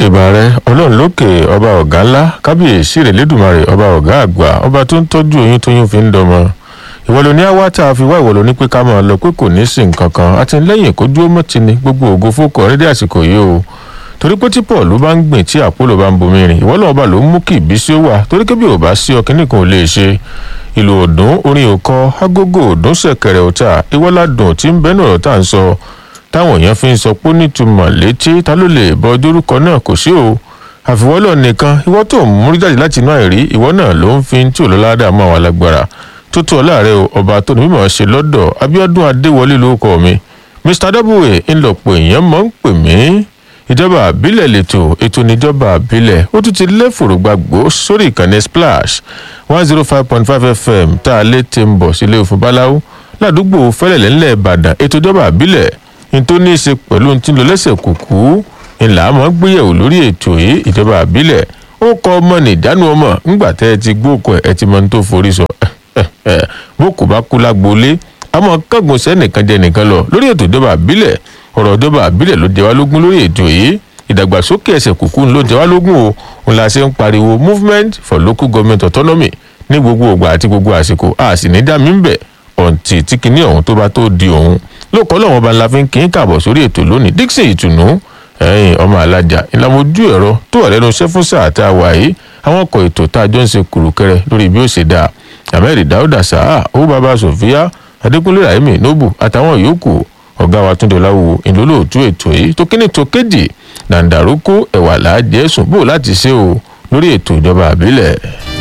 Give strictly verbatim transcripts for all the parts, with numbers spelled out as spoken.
ìbàrẹ̀ ọlọ́run lókè ọba ọ̀gá ńlá kábíyèsí rẹ̀ lẹ́dùnmarè ọba ọ̀gá àgbà ọba tó ń tọ́jú oyún tóyún fi ń dọmọ ìwọ ló ní àwa tá a fi wá ìwọ ló ní pé ká máa lọ pé kò ní sí nǹkan kan àtìlẹ́yìn kó dúró mọ́ ti ní gbogbo ògo fókọ rédí àsìkò yìí o torí pé tí paul bá ń gbìn tí àpòlò bá ń bomi rìn ìwọ lọ́wọ́ bá ló ń mú kí ìbísí ó wà torí kébí ò bá sí ọkàn nìkan ò lè ṣe ìlú òdùn orin òkọ agogo òdùn ṣẹ̀kẹ̀rẹ̀ òta ìwọ́ládùn tí ń bẹ́nu ọ̀rọ̀ tá à ń sọ táwọn èèyàn fi ń sọ pé nítumọ̀ létí ta ló lè bọ dórúkọ náà kò sí o àfiwọ́lọ̀ nìkan ìwọ tó ń múrí jáde láti inú àìrí ìwọ náà ló ń fi tí òlọ́ládà mọ́ àwọn alágbára tó tó ọláàrẹ o ọba tó ní mímọ̀ ṣe lọ́dọ̀ Abíọ́dún Adéwọlé lórúkọ mi mr w ńlọpọ̀ èèyàn mọ̀ ń pè mí ìjọba àbílẹ̀ lẹ́tọ̀ ètò níjọba àbílẹ̀ ó tún ti lé fòrògbàgbó sórí ìkànnì splash one zero five point five fm tá a lè ti ń bọ̀ sílé òfin báláwo ládùúgbò fẹ́lẹ̀lẹ́ ńlẹ̀ ìbàdàn ètò ìjọba àbílẹ̀ ní tó ní í ṣe pẹ̀lú tí ń lọ lẹ́sẹ̀ kùkú ńlá mọ́ gbéyẹ̀wò lórí ètò yìí ìjọba àbílẹ̀ ó kọ́ ọmọ nìjánu ọmọ ńgbà tẹ́ ẹ ti gbóòkọ̀ ẹ ti mọ ní tó forí sọ bókù bá kú lágboolé àmọ́ kángun sẹ́nìkan jẹ nìkan lọ lórí ètò ìjọba àbílẹ̀ ọ̀rọ̀ ìjọba àbílẹ̀ ló jẹ wá lógún lórí ètò yìí ìdàgbàsókè ẹsẹ̀ kùkú ló jẹ wá lógún o òun la ṣe ń pariwo movement for local government autonomy ní gbogbo ògbà àti gbogbo àsìkò a sì ní dá mi ń bẹ̀ ọ̀ǹtì tí kinní ọ̀hún tó bá tó di òun lóòkọ́ lọ́wọ́n bá la fi ń kí n kàbọ̀ sórí ètò lónìí Dixon ìtùnú ẹ̀yìn ọmọ alájà ìlàmójú ẹ̀rọ tó wà lẹ́nu iṣẹ́ fún sáà tá a wà yìí àwọn ọkọ̀ ètò tá a jọ ń ṣe kùrùkẹrẹ lórí bí ó ṣe dáa ahmed dauda saha owó baba sofia adékúnlé rahimi nobu àtàwọn yòókù ọ̀gá wa túndé ọláwùwò ìlólóòtú ètò yìí tó kíní tó kéjì dàǹdàrókò ẹ̀wà làájẹ́ sùn bò láti ṣe o lórí ètò ìjọba àbílẹ̀.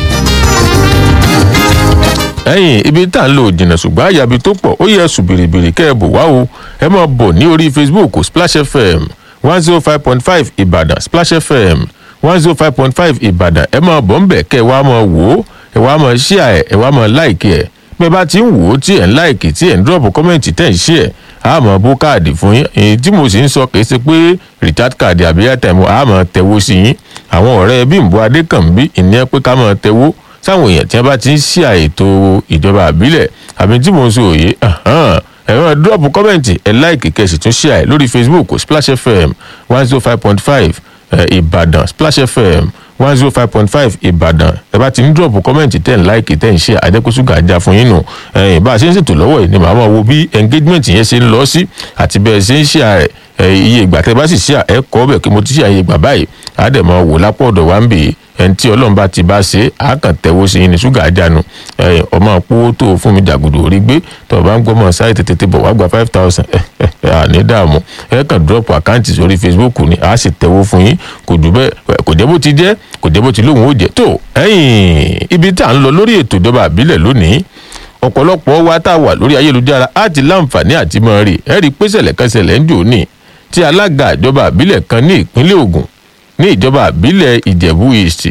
ẹ̀yìn ibi tá à ń lò jìnnà ṣùgbọ́n àyàbí tó pọ̀ ó yẹ ẹ̀sùn bìrìbìrì kẹ́ ẹ bò wá o ẹ máa bọ̀ ní orí facebook splash fm one zero five point five ìbàdàn splash fm one zero five point five ìbàdàn ẹ máa bọ̀ ń bẹ̀ kẹ́ ẹ wá máa wò ó ẹ wá máa share ẹ ẹ wá máa like ẹ bẹ́ẹ̀ bá ti ń wò ó tí ẹ̀ ń like tí ẹ̀ ń drop comment tẹ̀ ń share a máa bó káàdì fún yín èyí tí mo sì ń sọ kìí ṣe pé recharge card àbí airtime a máa tẹ̀wó sí yín àwọn ọ̀rẹ́ Bímbọ́ Adékànbí ìní pé ká máa tẹ̀wó sáwọn èèyàn tí wọ́n bá ti ń share ètò ìjọba àbílẹ̀ àbí tí mo ń sọ òye ẹ máa drop comment ẹ like kẹ́ sì tún share lórí Facebook Splash F M one zero five point five Ìbàdàn Splash F M one zero five point five ìbàdàn ẹ bá ti ń drop comment ten like ten share àjẹkùsùgà ajá fún yín nù ẹyìn bá a ṣe ń ṣètò lọ́wọ́ yìí ni màá máa wo bí engagement yẹn ṣe ń lọ sí àti bẹ́ẹ̀ ṣe ń share ẹ iye ìgbà tẹ́ bá sì share ẹ kọ́ bẹ̀ kí mo ti share iye ìgbà báyìí á dẹ̀ máa wò lápò ọ̀dọ̀ wa ń bì í ẹni tí ọlọ́run bá ti bá ṣe á kàn tẹ̀wọ́ sí yín ní ṣúgà ajá nu ẹyìn ọmọ àpò tó fún mi jàgùdù orí gbé tó o bá ń gbọ́ mọ̀ sáyé tètè bọ̀ wá gba five thousand àní dààmú ẹ kàn drop àkáǹtì sórí Facebook ni á sì tẹ̀wọ́ fún yín kò jù bẹ́ẹ̀ kò jẹ́ bó ti jẹ́ kò jẹ́ bó ti lóhùn ó jẹ́ tó ẹ̀yìn ibi tá à ń lọ lórí ètò ìjọba àbílẹ̀ lónìí ọ̀pọ̀lọpọ̀ wa tá a wà lórí ayélujára á ti láǹfààní àti mọ́ rí ẹ rí i pé ṣẹlẹ̀ kan ṣẹlẹ̀ ń jò ní tí alága ìjọba àbílẹ̀ kan ní ìpínlẹ̀ Ògùn ní ìjọba àbílẹ̀ Ìjẹ̀bú East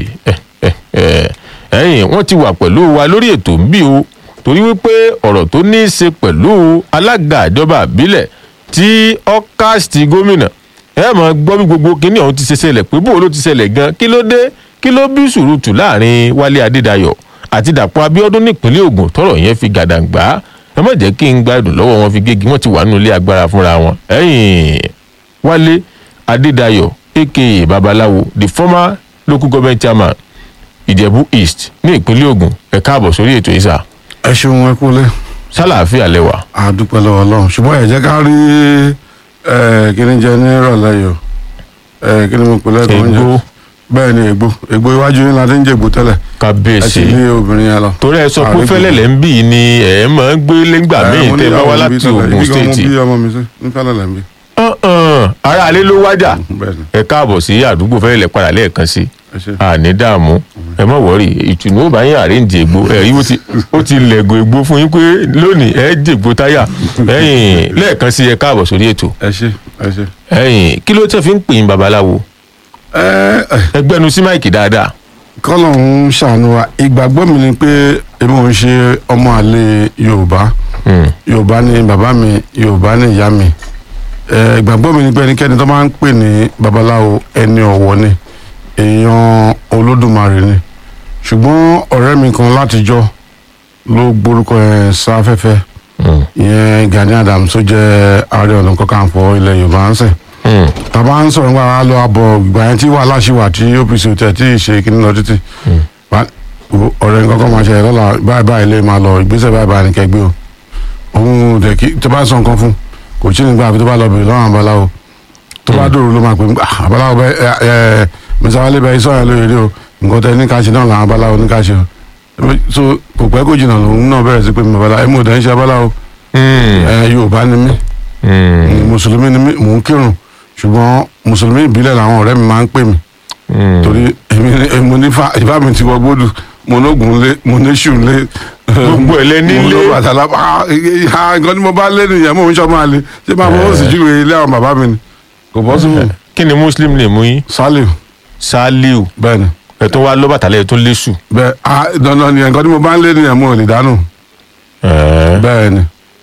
ẹ̀yìn wọ́n ti wà pẹ̀lú wa lórí ètò ń bí o torí wípé ọ̀rọ̀ tó ní í ṣe pẹ̀lú alága ìjọba àbílẹ̀ tí ọ́kàsì gómìnà ẹ máa gbọ́ bí gbogbo kinní ọ̀hún ti ṣe ṣẹlẹ̀ pé bó ló ti ṣẹlẹ̀ gan kí ló dé kí ló bí sùúrùtù láàrin Wálé Adédayọ̀ àti Dàpọ̀ Abíọ́dún nípínlẹ̀ Ògùn tọ́rọ̀ yẹn fi gàdàgbà ẹ má jẹ́ kí n gbádùn lọ́wọ́ wọn fi gégi wọ́n ti wà nínú ilé agbára fúnra wọn ẹ̀yìn Wálé Adédayọ̀ aka Babaláwo the former local government chairman Ìjẹ̀bú East ní ìpínlẹ̀ Ògùn ẹ káàbọ̀ sórí ètò ìsà. ẹ ṣeun ẹ kúlẹ̀. sálàáfíà lẹ́wà. a dúpẹ́ lọ́wọ́ Ọlọ́run ṣùgbọ́n ẹ jẹ́ ká rí kí ni jẹ ní ìrọ̀lẹ́ yìí o kí ni mo pè lẹ́kọ̀ọ́ oúnjẹ. Ègbó. bẹ́ẹ̀ ni ègbó ègbó iwájú yín la ti ń jẹ ègbó tẹ́lẹ̀. kábíyèsí ẹ sì ní obìnrin yẹn lọ. torí ẹ sọ pé fẹ́lẹ́lẹ̀ ń bì í ni ẹ máa ń gbé lẹ́ngbà míì tẹ́ bá wá láti Ògùn stéètì. ibi ọmọ mi sí ní fẹ́lẹ́lẹ̀ ń bí. ara alẹ́ ló wájà bẹ́ẹ̀ ni ẹ káàbọ̀ sí àdúgbò fẹ́lẹ́lẹ̀ padà lẹ́ẹ̀kan sí ẹ ṣe. àní dààmú ẹ má wọrí ìtùnú ó bá yín àrẹ́ǹjì ègbó ẹ̀rí ó ti lẹ̀gọ̀ ègbó fún yín pé lónìí ẹ jègbó táyà ẹ̀yìn lẹ́ẹ̀kan sí ẹ káàbọ̀ sórí ètò ẹ ṣe ẹ ṣe. ẹ̀yìn kí ló tẹ́ fi ń pè yín babaláwo ẹ ẹ ẹgbẹ́nu sí máìkì dáadáa. kọ́lọ̀ ń ṣàánú wa ìgbàgbọ́ mi ni pé èmi ò ń ṣe ọmọ àlè Yorùbá Yorùbá ni bàbá mi Yorùbá ni ìyá mi ìgbàgbọ́ mi ni pé ẹnikẹ́ni tó máa ń pè ní babaláwo ẹni ọ̀wọ̀ ni èèyàn Olódùmarè ni ṣùgbọ́n ọ̀rẹ́ mi kan látijọ́ ló gbórúkọ ẹ̀ sáfẹ́fẹ́ ìyẹn Gani Adams tó jẹ́ Ààrẹ Ọ̀nà Kakanfò ilẹ̀ Yorùbá ń sìn tàbá ń sọ̀rọ̀ nípa ara lọ abọ̀ ìgbà yẹn tí wàhálà ṣì wà tí O P C tẹ̀ tí ì ṣe kíní lọ títì ọ̀rẹ́ nǹkan kan máa ṣe lọ́la báyìí báyìí lè máa lọ ìgbésẹ̀ báyìí báyìí ní kẹgbẹ́ o òun dẹ̀ kí tó bá sọ nǹkan fún kò tí ì nígbà àbí tó bá lọ bèrè lọ́wọ́ àbáláwo tó bá dòrò ló máa pè àbáláwo bẹ ẹ ẹ mẹsàwálé bẹ iṣọ́ yẹn lóye rí o nǹkan tẹ ní ká ṣe náà làwọn àbáláwo ní ká ṣe o so kò pẹ́ kó jìnnà lòun náà bẹ̀rẹ̀ sí pé mi àbáláwo ẹ mú òdà ń ṣe àbáláwo ẹ Yorùbá ni mí mùsùlùmí ni mí mò ń kírun ṣùgbọ́n mùsùlùmí ìbílẹ̀ làwọn ọ̀rẹ́ mi máa ń pè mí torí èmi mo ní fa ìfá mi ti wọ gbódù mo lóògùn lé mo ní ṣù lé gbogbo ẹ̀ lé nílé mo ló bàtàlá nǹkan tí mo bá lé nìyẹn mo ń ṣọ́ máa lé ṣé máa fọwọ́ sí júwe ilé àwọn bàbá mi ni kò bọ́ sí mi. kí ni muslim lè mú yín. Saliu. Saliu. bẹ́ẹ̀ni. ẹ̀ tó wá lọ́ bàtàlẹ́ ẹ̀ tó léṣù. bẹ́ẹ̀ ah dandan ni nǹkan tí mo bá lé nìyẹn mo ò lè dánù. bẹ́ẹ̀ni.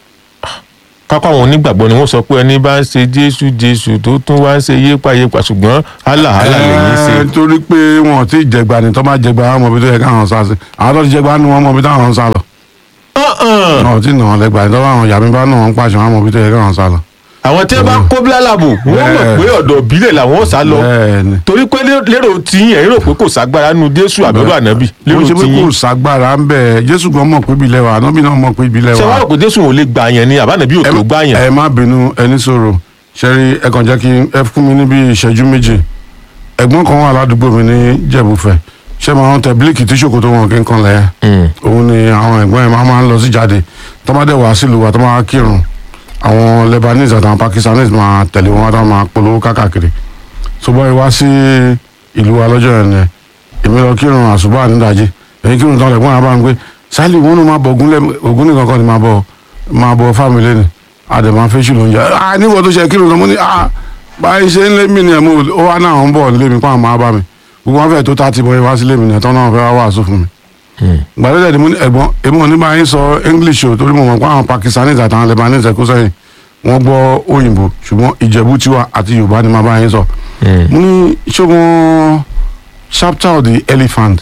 kápá àwọn onígbàgbọ́ ni wọ́n sọ pé ẹni bá ń ṣe jésù jésù tó tún wá ń ṣe yépa yépa ṣùgbọ́n hálà hálà lẹ́yìn ṣe. ẹ torí pé wọn ò tí ì jẹgba ni tó bá jẹgba wọn mọ ibi tó yẹ káwọn sá sí àwọn tó ti jẹgba ni wọn mọ ibi táwọn ń sá lọ. wọn ò tí ì nà wọn lẹgba ni tó bá àwọn yàrá mi bá nà wọn ń pàṣẹ wọn mọ ibi tó yẹ káwọn sá lọ. àwọn tí wọn bá kó bílálàbò wọn mọ̀ pé ọ̀dọ̀ ìbílẹ̀ làwọn ó sá lọ torí pé lérò tí ẹ̀yin rò pé kò ságbára nu jésù àbẹ̀rù ànábì lérò tí yín. mo ṣe pé kò ságbára ń bẹ jésù gan mọ̀ pé ìbílẹ̀ wa ànábì náà mọ̀ pé ìbílẹ̀ wa. ṣé wàá rò pé jésù ò lè gbà yẹn ni àbánàbí ò tó gbà yẹn. ẹ má bínú ẹni sọ̀rọ̀ ṣẹ́rí ẹ kàn jẹ́ kí ẹ fún mi níbi ìṣẹ́jú méje ẹ̀gbọ́n kan wà ládùúgbò mi ní jẹ̀bùfẹ̀ ṣé máa ń tẹ bílíkì tí ṣòkòtò wọn kí n kan lẹ́yìn òun ni àwọn ẹ̀gbọ́n ẹ̀ máa ń lọ sí jáde tó bá dẹ̀ wá sílùú wa tó máa kírun àwọn Lebanese àtàwọn Pakistanese máa tẹ̀lé wọn tó máa polówó káàkiri ṣùgbọ́n ìwá sí ìlú wa lọ́jọ́ yẹn ni èmi lọ kírun àṣùbà nídàjí èyí kírun tán lẹ́gbọ́n àbá mi pé Sálíù wọn ló máa bọ ògún nìkan kan ni máa bọ máa bọ fámìlì ni àdèmà fẹ́ṣù ló ń jẹ ah níwọ̀n tó ṣe kírun tán mo ní ah báyìí ṣe ń lé mi ni ẹ̀ mo ó wá náà ń bọ̀ nílé mi pàmò máa bá mi gbogbo wọn fẹ́ tó tá ti bọ̀ wá sílé mi ni ẹ̀tọ́ náà fẹ́ wá wàásù fún mi gbàdúrà ni mo ní ẹ̀gbọ́n èmi ò ní bá yín sọ English o torí mo mọ̀ pé àwọn Pakistanese àtàwọn Lebanese kó sẹ́yìn wọ́n gbọ́ òyìnbó ṣùgbọ́n Ìjẹ̀bú tiwa àti Yorùbá ni màá bá yín sọ. mo ní ṣọ́gun chapter of the elephant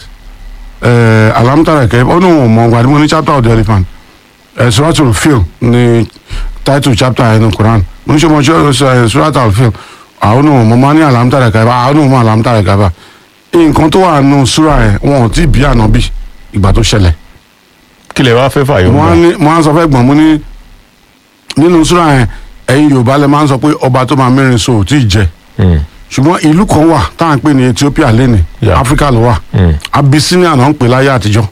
alamtareke ọ̀nà òun mọ̀ gbàdúrà mo ní chapter of the elephant suratul fil ní title chapter ẹnu Quran mo ní ṣọ́gun suratul fil àwọn òun mọ̀ máa ní alamtareke àwọn òun mọ̀ alamtareke bá nǹkan tó wà nù súra ẹ̀ wọn ò tí ì bí ànábì ìgbà tó ṣẹlẹ̀. kí lè wá fẹ́ fàyọ̀ mọ́. mo á sọ fẹ́ gbọ̀n mo ní nínú súra yẹn ẹ̀yin Yorùbá lè máa ń sọ pé ọba tó máa mẹ́rin so ò tí ì jẹ ṣùgbọ́n ìlú kan wà tá à ń pè ní Ethiopia lẹ́nì Áfíríkà ló wà Abyssinia náà ń pè láyé àtijọ́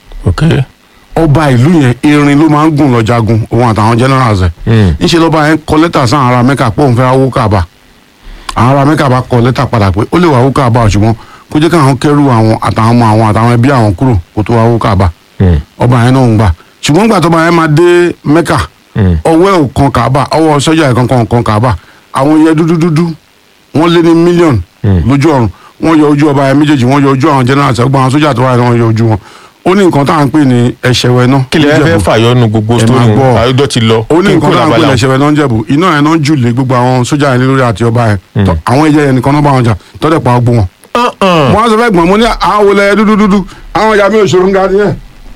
ọba ìlú yẹn irin ló máa ń gùn lọ jagun òun àtàwọn generals ẹ̀ ńṣe lọ́ba yẹn kọ lẹ́tà sáwọn ará Mẹ́kà pé òun fẹ́ wó Káàbà àwọn ará Mẹ́kà bá kọ lẹ́tà padà pé ó lè wá wó Káàbà ṣùgbọ́n kó jẹ́ káwọn kẹ́rù àwọn àtàwọn ọmọ àwọn àtàwọn ẹbí àwọn kúrò kó tó wá wó Káàbà ọba yẹn náà ń gbà ṣùgbọ́n gbà tọ́ba yẹn máa dé Mẹ́kà ọwọ́ ẹ̀ ò kan Káàbà ọwọ́ sọ́jà ẹ̀ kankan kan Káàbà àwọn yẹn dúdú dúdú wọ́n lé ní mílíọ̀nù lójú ọ̀run wọ́n yọ ojú ọba yẹn méjèèjì wọ́n yọ ojú àwọn general ṣẹ́gbọ́n àwọn sójà tó wà ní wọ́n yọ ojú wọn ó ní nǹkan tá à ń pè ní ẹ̀ṣẹ̀wẹ̀ náà. kí lè fẹ́ fàyọnu gbogbo story wọn àyọjọ́ ti lọ. ó ní nǹkan tá à ń pè ní ẹ̀ṣẹ̀wẹ̀ náà ń jẹ̀bù iná yẹn náà ń jù lé gbogbo àwọn sójà yẹn lórí àti ọba yẹn àwọn ẹyẹ yẹn nìkan náà bá wọn jà tọ́lẹ̀ pa ọgbọ́n wọn. mo á sọ fẹ́ gbọ̀n mo ní àwọn olè dúdú dúdú àwọn ìyá mi ò ṣòro ń ga nìyẹn.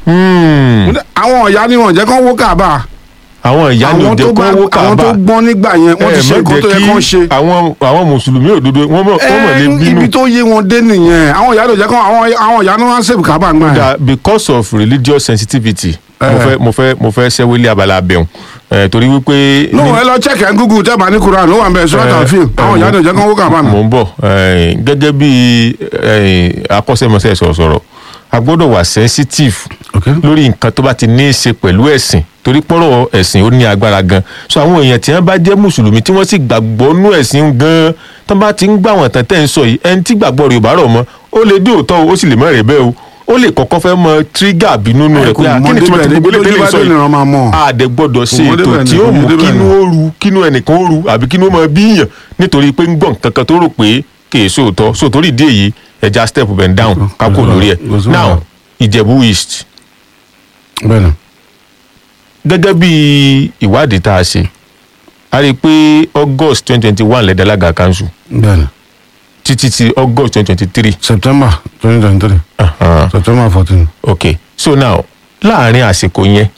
àwọn ìyá ni wọn jẹ́ kán wó Káàbà àwọn ìyá ni òde kó wó Káàbà àwọn tó gbọ́n nígbà yẹn wọ́n ti ṣe nǹkan tó yẹ kán ṣe. àwọn àwọn mùsùlùmí òdodo wọ́n mọ̀ wọ́n lè bínú. ibi tó yé wọn dé nìyẹn àwọn ìyá ló jẹ́ kán àwọn ìyá náà wá ń sèbù Káàbà gbà yẹn. because of religious sensitivity mo fẹ́ mo fẹ́ mo fẹ́ ṣẹ́wélé abala abẹ́hùn torí wípé. no ẹ lọ check ẹ Google tẹ́ bá ní Quran ó wà mẹ́ suratul fil àwọn ìyá ló jẹ́ kán wó Káàbà náà. mo ń bọ̀ gẹ́gẹ́ bí akọ́ṣẹ́mọṣẹ́ sọ̀rọ̀sọ̀rọ̀ a gbọ́dọ̀ wà sensitive lórí nǹkan tó bá ti ní í ṣe pẹ̀lú ẹ̀sìn torí pọ́rọ̀ ẹ̀sìn ó ní agbára gan so àwọn èèyàn tí wọ́n bá jẹ́ mùsùlùmí tí wọ́n sì gbàgbọ́ nú ẹ̀sìn gan tó bá ti ń gbà wọ́n tán tẹ́ ń sọ yìí ẹni tí gbàgbọ́ rẹ̀ ò bá rọ̀ mọ́ ó lè dé òótọ́ ó sì lè mọ̀ rẹ̀ bẹ́ẹ̀ o ó lè kọ́kọ́ fẹ́ mọ tírígà bínú nù rẹ̀ pé kí ni tí wọ́n ti gbogbo lè tẹ́lẹ̀ sọ yìí àdẹ gbọ́dọ̀ ṣe ètò tí ó mú kínú ó ru kínú ẹnìkan ó ru àbí kínú ó mọ bíyàn nítorí pé ń gbọ̀n kankan tó rò pé kì í sóòótọ́ sóòtórí ìdí èyí ẹja step bend down kákò lórí ẹ̀ now Ìjẹ̀bú East. bẹ́ẹ̀ni. gẹ́gẹ́ bí ìwádìí tá a ṣe a rí i pé August twenty twenty one lẹ́dàlága kanṣu. bẹ́ẹ̀ni. títí ti August twenty twenty three. September twenty twenty three. Uh-huh. September fourteen. ok so now láàrin àsìkò yẹn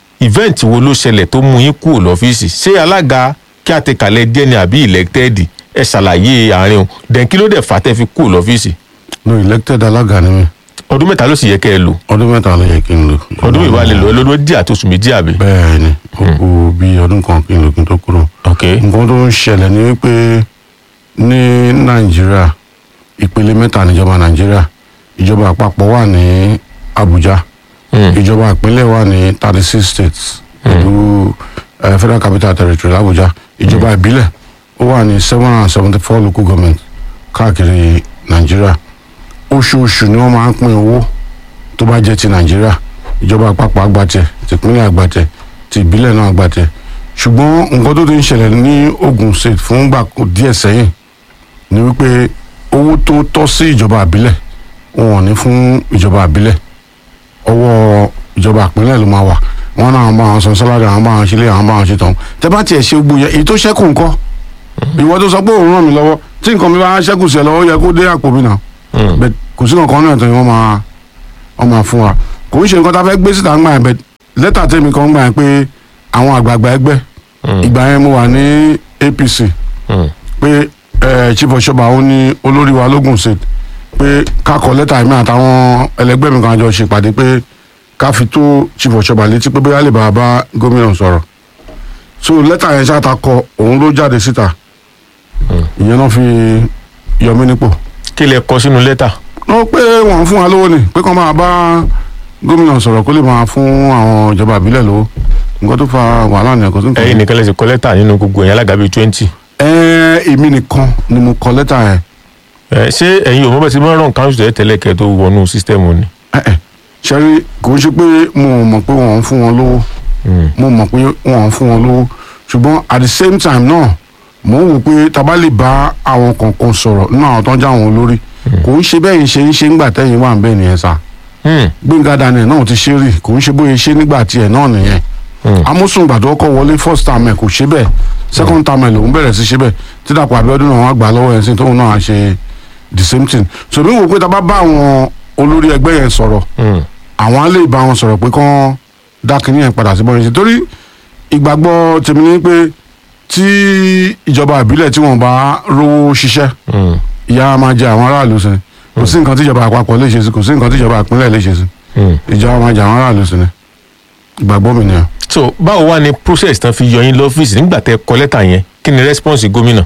event wo ló ṣẹlẹ̀ tó mú yín kúrò lọ́fíìsì ṣé alága kí àtẹ̀kálẹ̀ jẹ́ ni àbí elected ẹ ṣàlàyé àárín o dẹ̀ kí ló dẹ̀ fà tẹ́ fi kú lọ́fíìsì. no elected alága ni mi. ọdún mẹ́ta ló sì yẹ kẹ́ ẹ lò. ọdún mẹ́ta ló yẹ kí n lò. ọdún ìwà lè lò ẹ lọ́dún díẹ̀ àti oṣù méjì àbí. bẹ́ẹ̀ ni ó kú bí ọdún kan kí n lò kí n tó kúrò. ok nǹkan tó ń ṣẹlẹ̀ ni wípé ní nàìjíríà ìpele mẹ́ta níjọba nàìjíríà ìjọba àpapọ̀ wà ní Abuja ìjọba ìpínlẹ̀ wà ní thirty six states pẹ̀lú federal capital territory Abuja ìjọba ìbílẹ̀ ó wà ní seven hundred and seventy four local government káàkiri nàìjíríà oṣooṣù ni wọ́n máa ń pín owó tó bá jẹ́ ti nàìjíríà ìjọba àpapọ̀ àgbàtẹ̀ tìpínlẹ̀ àgbàtẹ̀ ti ìbílẹ̀ náà àgbàtẹ̀ ṣùgbọ́n nǹkan tó ti ń ṣẹlẹ̀ ní Ogun State fún gbà díẹ̀ sẹ́yìn ni wípé owó tó tọ́ sí ìjọba àbílẹ̀ wọn ò ní fún ìjọba àbílẹ̀ ọwọ́ ìjọba ìpínlẹ̀ ló máa wà wọn náà bá wọn san sálárì àwọn bá wọn ṣe lé àwọn bá wọn ṣe tán tẹ bá tiẹ̀ ṣe gbogbo yẹn èyí tó ṣẹ́kù ńkọ́ ìwọ tó sọ pé òun ràn mí lọ́wọ́ tí nǹkan mi bá ṣẹ́kù sí ẹ lọ́wọ́ yẹ kó dé àpò mi náà bẹ́ẹ̀ kò sí nǹkan náà tó yẹ wọ́n máa wọ́n máa fún wa kò ń ṣe nǹkan tá a fẹ́ gbé síta ńgbà yẹn bẹ́ẹ̀ lẹ́tà tèmi kan gbà yẹn pé àwọn àgbààgbà ẹgbẹ́ ìgbà yẹn mo wà ní A P C pé Chief Oshoba ó ní olórí wa lógùn State pé ká kọ lẹ́tà mi àtàwọn ẹlẹgbẹ́ mi kan jọ ṣèpàdé pé ká fi tó Chief Oshoba létí pé bóyá lè bá bá gómìnà sọ̀rọ̀ so lẹ́tà yẹn ṣáà ta kọ òun ló jáde síta ìyẹn náà fi yọ mí nípò. kí lẹ kọ sínú lẹ́tà. ó pé wọ́n fún wa lówó ni pé kán máa bá gómìnà sọ̀rọ̀ kó lè máa fún àwọn ìjọba ìbílẹ̀ lówó nǹkan tó fa wàhálà ni ẹ̀kọ́ tó ń kọ́. ẹ̀yin nìkan lè ṣe kọ lẹ́tà nínú gbogbo ẹ̀yin alága bíi twenty. ẹ èmi nìkan ni mo kọ lẹ́tà yẹn. ẹ ṣé ẹ̀yin ò mọ̀ bẹ́ẹ̀ tí wọ́n rán council tẹ́lẹ̀ tẹ́lẹ̀ kẹ́ tó wọnú sísítẹ́ẹ̀mù ni. ṣẹ́rí kò ń ṣe pé mo mọ̀ pé wọ́n ń fún wọn lówó mo mọ̀ pé wọ́n ń fún wọn lówó ṣùgbọ́n at the same time náà mo ń wò pé tá bá lè bá àwọn kọ̀ọ̀kan sọ̀rọ̀ nínú àwọn tó ń já àwọn olórí kò ń ṣe bẹ́ẹ̀ ṣe ń ṣe ńgbà tẹ́yìn wà ń bẹ́ẹ̀ nìyẹn sá. Gbénga Daniel náà ti ṣe rí kò ń ṣe bóyá ṣe nígbà tiẹ̀ náà nìyẹn. Amosun ìgbà tó kọ́ wọlé first time ẹ̀ kò ṣe bẹ́ẹ̀ second time ẹ̀ lòún bẹ̀rẹ̀ sí ṣe bẹ́ẹ̀ tí Dàpọ̀ Abíọ́dún náà wọ́n gbà lọ́wọ́ ẹ̀ sí tóun náà ṣe the same thing. so mi wò pé tá bá bá àwọn olórí ẹgbẹ́ yẹn sọ̀rọ̀ àwọn á lè bá wọn sọ̀rọ̀ pé kán dá kinní yẹn padà sí bọ́ọ̀rẹ́ ṣe torí ìgbàgbọ́ tèmi ni pé tí ìjọba ìbílẹ̀ tí wọ́n bá rówó ṣiṣẹ́ ìyà máa jẹ àwọn aráàlú sí kò sí nǹkan tí ìjọba àpapọ̀ lè ṣe sí kò sí nǹkan tí ìjọba ìpínlẹ̀ lè ṣe sí ìjọba máa jẹ àwọn aráàlú sí ni ìgbàgbọ́ mi nìyẹn. so báwo wá ni process tán fi yọ yín lọ́fíìsì nígbà tẹ́ kọ lẹ́tà yẹn kí ni response gómìnà.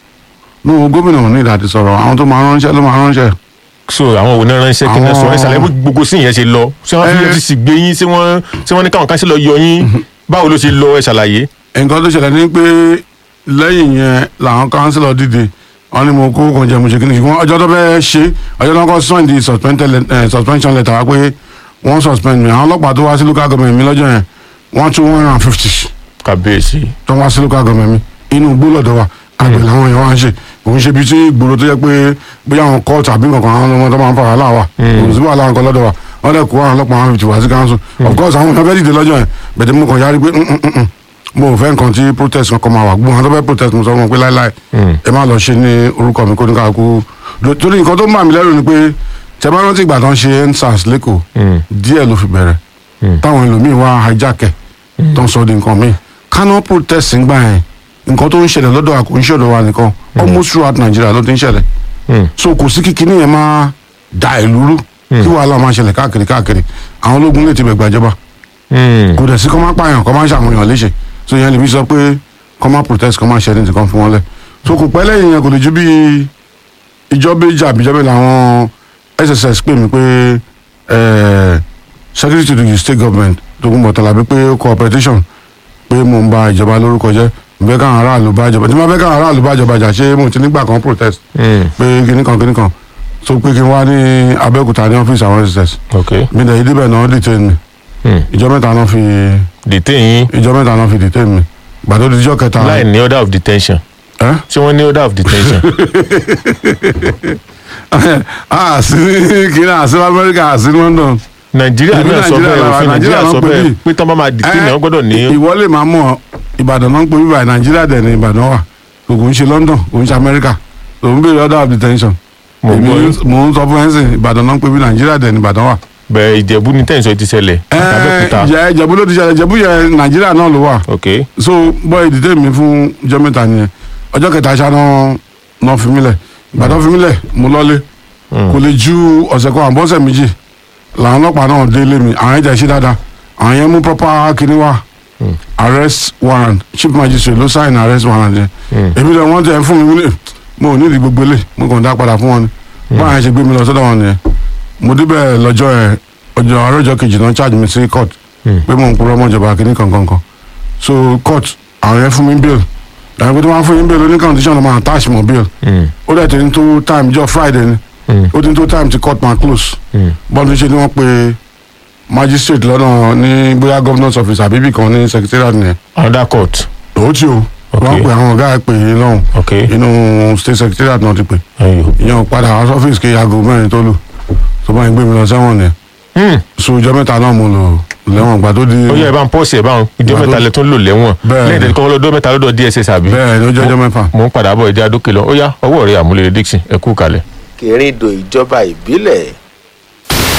no gómìnà ò ní ìdá ti sọ̀rọ̀ àwọn tó máa ránṣẹ́ ló máa ránṣẹ́. so àwọn òun náà ránṣẹ́ kí n sọ ẹ ṣàlàyé gbogbo sí ìyẹn ṣe lọ ṣé wọ́n fi F C C gbé yín ṣé wọ́n ṣé wọ́n ní káwọn káṣí lọ yọ yín báwo ló ṣe lọ ẹ ṣàlàyé. nǹkan tó ṣẹlẹ̀ ni pé lẹ́yìn yẹn làwọn kánsílọ̀ dìde wọ́n ní mo kó kàn jẹ́ mo ṣe kíni ṣùgbọ́n ọjọ́ tó fẹ́ ṣe ọjọ́ tó kọ́ sign di suspension letter wá pé wọ́n suspend mi àwọn ọlọ́pàá tó wá sí local government mi lọ́jọ́ yẹn wọ́n tún one hundred and fifty. kàbíyèsí. tó wá sí local government mi inú igbó lọ́dọ̀ wa àgbẹ̀ làwọn yẹn wá ń ṣe kò ń ṣe bí tí ìgboro tó yẹ pé bóyá àwọn court àbí nǹkan àwọn ọmọ tó máa ń fa wàhálà wa kò sí wàhálà nǹkan lọ́dọ̀ wa wọ́n lè kó àwọn ọlọ́pàá one fifty wá sí council of course àwọn èèyàn fẹ́ dìde lọ́jọ́ yẹn bẹ̀tẹ̀ mo kàn yára pé mo ò fẹ́ nǹkan tí protest kankan máa wà gbọ́n àwọn tó fẹ́ protest mo sọ fún wọn pé láíláí ẹ má lọ ṣe ní orúkọ mi kó ní káàkó torí nǹkan tó ń bà mí lẹ́rù ni pé tẹ bá rántí ìgbà tó ń ṣe endsars lẹ́kọ̀ọ́ díẹ̀ ló fi bẹ̀rẹ̀ táwọn ẹlòmíín wá hijack ẹ̀ tó ń sọ di nǹkan míì kánò protest ń gbà yẹn nǹkan tó ń ṣẹlẹ̀ lọ́dọ̀ wa kò ń ṣẹlẹ̀ wa nìkan almost throughout Nigeria ló ti ń ṣẹlẹ̀ so kò sí kíkiní yẹn máa da ìlú rú kí wàhálà máa ṣẹlẹ̀ káàkiri káàkiri àwọn ológun lè ti bẹ̀ gbàjọba kò dẹ̀ sí kọ́ máa pààyàn kọ́ máa ṣàmúyàn léṣe so yẹn lè fi sọ pé kọ́ máa protest kọ́ máa ṣẹ́ni tí kan fún wọn lẹ̀ so kò pẹ́ lẹ́yìn yẹn kò lè ju bí ìjọba ìjà àbíjọba làwọn S S S pè mí pé secretary to the state government Tókunbọ̀ Tàlàbí pé cooperation pé mo ń ba ìjọba lórúkọ jẹ́ bẹ́ẹ̀ káwọn aráàlú bá jọba tí wọ́n bẹ́ẹ̀ káwọn aráàlú bá jọba jà ṣé mo ti nígbà kan protest pé kíní kan kíní kan so pé kí n wá ní Abẹ́òkúta ní ọ́fíìsì àwọn S S S mi dẹ̀ ìdíbẹ̀ náà detain mi ìjọ mẹ́ta náà fi detain yín ìjọ mẹ́ta náà fi detain mi gbàdó ìjọ kẹta. láì ní order of detention. ṣé wọ́n ní order of detention. àṣì kìnnì àṣì Amẹ́ríkà àṣì London. Nàìjíríà náà sọ bẹ́ẹ̀ òfin Nàìjíríà sọ bẹ́ẹ̀ pé tọ́ bá máa detain ní wọ́n gbọ́dọ̀ ní. ìwọ lè máa mọ̀ Ìbàdàn náà ń pè bíbá Nàìjíríà dẹ̀ ní Ìbàdàn wà kò ń ṣe London kò ń ṣe Amẹ́ríkà kò ń béèrè order of detention. mo ń sọ fún ẹ sìn Ìbàdàn náà ń pè bí Nàìjíríà dẹ̀ ní Ìbàdàn wà. bẹ́ẹ̀ Ìjẹ̀bú ní tẹ̀sán ti ṣẹlẹ̀ àtàbẹ̀kúta. ẹ Ìjẹ̀bú ló ti ṣẹlẹ̀ Ìjẹ̀bú yẹn Nàìjíríà náà ló wà. ok so bọ́ ìdílé mi fún ọjọ́ mẹ́ta nìyẹn ọjọ́ kẹta ṣáná náà fi mí lẹ̀ ìgbà tó fi mí lẹ̀ mo lọ́lé kò lè ju ọ̀sẹ̀ kan àbọ̀sẹ̀ méjì làwọn ọlọ́pàá náà dé lé mi àwọn ẹ̀jẹ̀ ṣe dáadáa àwọn yẹn mú proper kíní wá arrest warrant chief magistrate ló sign arrest warrant yẹn èmi lọ wọ́n tẹ̀ fún mi wílé mo ò ní ìdí gbogbo ilé mo kàn dá padà fún wọn ni báwọn yẹn ṣe gbé mi lọ sọ́dọ̀ wọn nìyẹn mo débẹ̀ lọ́jọ́ ẹ̀ ọjọ́ àárọ̀jọ́ kejì náà charge mi sí court pé mo ń purọ́ mọ́jọba kíní kankankan so court àwọn yẹn fún mi bail àwọn pé tí wọ́n fún yín bail oní condition ló máa attach mọ́ bail ó dẹ̀ ti ní tó time jọ Friday ni ó ti ní tó time ti court máa close bọ́ọ̀lù ṣe ni wọ́n pe magistrate lọ́nà ní bóyá governor's office àbíbí kan ní secretariat nìyẹn. another court. òun tí o wọ́n pe àwọn ọ̀gá ẹ̀ pè é lọ́hùn inú state secretariat náà ti pè ìyẹn padà house office kí aago mẹ́rin tó lù tó bá ń gbé mi lọ sẹ́wọ̀n nìyẹn so ìjọ mẹ́ta náà mo lò lẹ́wọ̀n gbà tó di. ó yẹ ẹ bá ń pọ́ọ̀sì ẹ báwọn ìjọ mẹ́ta lẹ tún lò lẹ́wọ̀n lẹ́yìn tẹ́lẹ̀ kọ́kọ́ lọ́dọ́ mẹ́ta lọ́dọ̀ D S S àbí. bẹ́ẹ̀ ni ó jẹ́ ọjọ́ mẹ́fà. mo ń padà bọ̀ ìdí adókè lọ ó yá ọwọ́ rẹ̀ àmúlẹ̀ Dixon ẹ kú kalẹ̀. kèrèdò ìjọba ìbílẹ̀